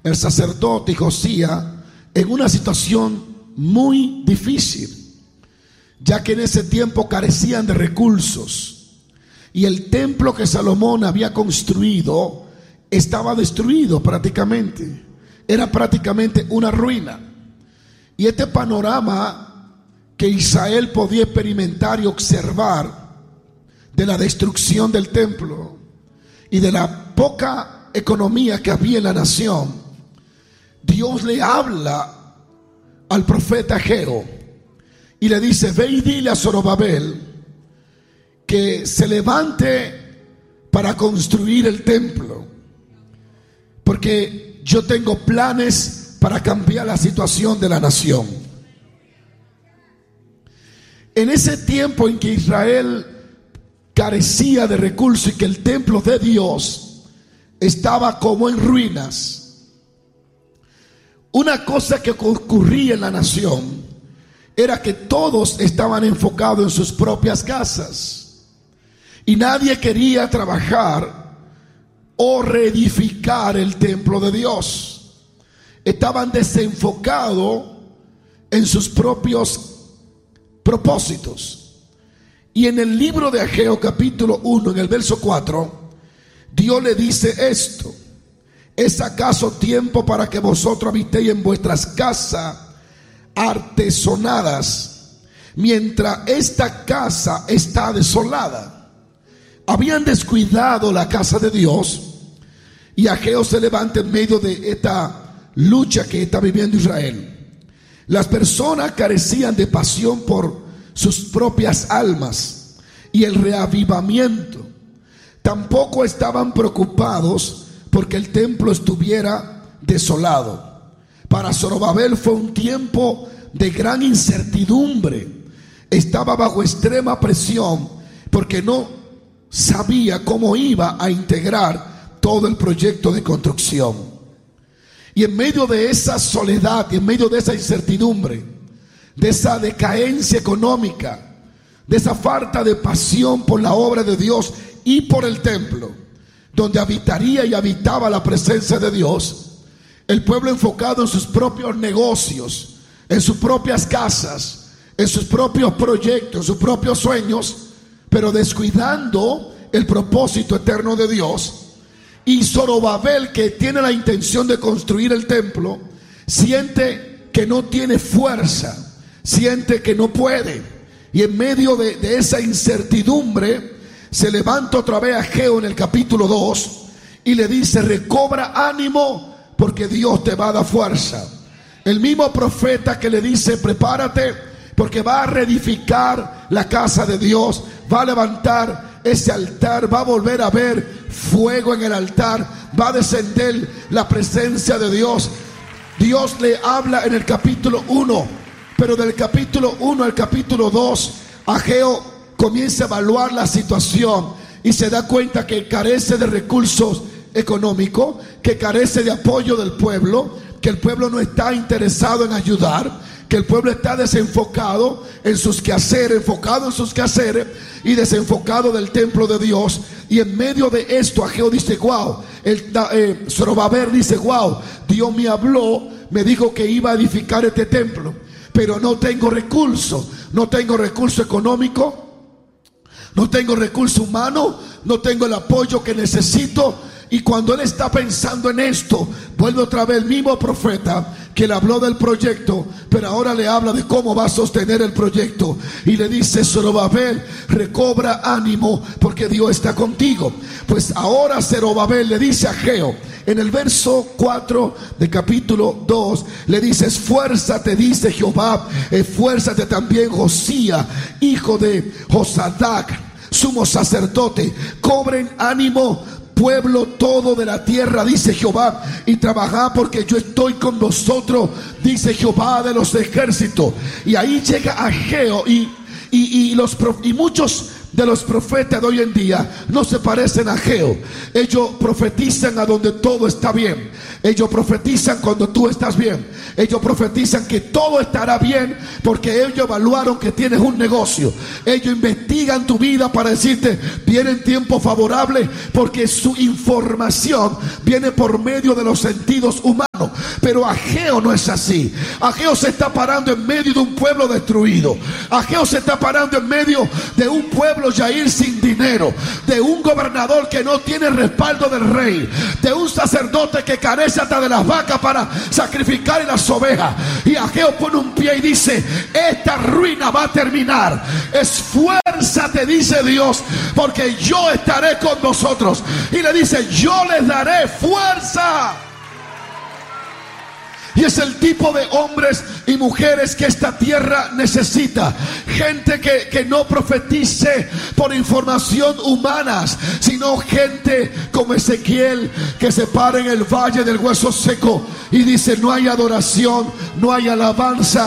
el sacerdote y Josías en una situación muy difícil, ya que en ese tiempo carecían de recursos y el templo que Salomón había construido estaba destruido prácticamente, era prácticamente una ruina. Y este panorama que Israel podía experimentar y observar de la destrucción del templo y de la poca economía que había en la nación, Dios le habla al profeta Ageo y le dice: ve y dile a Zorobabel que se levante para construir el templo, porque yo tengo planes para cambiar la situación de la nación. En ese tiempo en que Israel carecía de recursos y que el templo de Dios estaba como en ruinas, una cosa que ocurría en la nación era que todos estaban enfocados en sus propias casas y nadie quería trabajar o reedificar el templo de Dios. Estaban desenfocados en sus propios propósitos. Y en el libro de Ageo capítulo 1, en el verso 4, Dios le dice esto: ¿es acaso tiempo para que vosotros habitéis en vuestras casas artesonadas, mientras esta casa está desolada? Habían descuidado la casa de Dios, y Ageo se levanta en medio de esta lucha que está viviendo Israel. Las personas carecían de pasión por sus propias almas y el reavivamiento. Tampoco estaban preocupados porque el templo estuviera desolado. Para Zorobabel fue un tiempo de gran incertidumbre. Estaba bajo extrema presión porque no sabía cómo iba a integrar todo el proyecto de construcción. Y en medio de esa soledad, y en medio de esa incertidumbre, de esa decadencia económica, de esa falta de pasión por la obra de Dios y por el templo, donde habitaría y habitaba la presencia de Dios, el pueblo enfocado en sus propios negocios, en sus propias casas, en sus propios proyectos, en sus propios sueños, pero descuidando el propósito eterno de Dios. Y Zorobabel, que tiene la intención de construir el templo, siente que no tiene fuerza, siente que no puede. Y en medio de esa incertidumbre, se levanta otra vez Ageo en el capítulo 2 y le dice: recobra ánimo porque Dios te va a dar fuerza. El mismo profeta que le dice: prepárate porque va a reedificar la casa de Dios, va a levantar ese altar, va a volver a ver fuego en el altar, va a descender la presencia de Dios. Dios le habla en el capítulo 1, pero del capítulo 1 al capítulo 2, Ageo comienza a evaluar la situación y se da cuenta que carece de recursos económicos, que carece de apoyo del pueblo, que el pueblo no está interesado en ayudar, que el pueblo está desenfocado en sus quehaceres, enfocado en sus quehaceres y desenfocado del templo de Dios. Y en medio de esto Ageo dice: wow, Zorobabel dice: wow, Dios me habló, me dijo que iba a edificar este templo, pero no tengo recursos, no tengo recurso económico, no tengo recurso humano, no tengo el apoyo que necesito. Y cuando él está pensando en esto, vuelve otra vez el mismo profeta que le habló del proyecto, pero ahora le habla de cómo va a sostener el proyecto. Y le dice: Zorobabel, recobra ánimo porque Dios está contigo. Pues ahora Zorobabel le dice a Ageo, en el verso 4 del capítulo 2, le dice: esfuérzate, dice Jehová, esfuérzate también Josías, hijo de Josadac, sumo sacerdote, cobren ánimo pueblo todo de la tierra, dice Jehová, y trabajad porque yo estoy con vosotros, dice Jehová de los ejércitos. Y ahí llega Ageo y muchos de los profetas de hoy en día no se parecen a Ageo. Ellos profetizan a donde todo está bien. Ellos profetizan cuando tú estás bien. Ellos profetizan que todo estará bien porque ellos evaluaron que tienes un negocio. Ellos investigan tu vida para decirte vienen tiempos favorables, porque su información viene por medio de los sentidos humanos. Pero Ageo no es así. Ageo se está parando en medio de un pueblo destruido. Ageo se está parando en medio de un pueblo Yair sin dinero, de un gobernador que no tiene respaldo del rey, de un sacerdote que carece hasta de las vacas para sacrificar en las ovejas. Y Ageo pone un pie y dice: esta ruina va a terminar. Esfuérzate, dice Dios, porque yo estaré con vosotros. Y le dice: yo les daré fuerza. Y es el tipo de hombres y mujeres que esta tierra necesita. Gente que no profetice por información humanas, sino gente como Ezequiel, que se para en el valle del hueso seco y dice: no hay adoración, no hay alabanza,